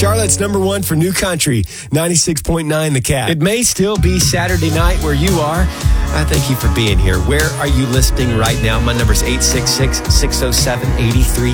Charlotte's number one for new country, 96.9 The Cat. It may still be Saturday night where you are. I thank you for being here. Where are you listening right now? My number is 866-607-83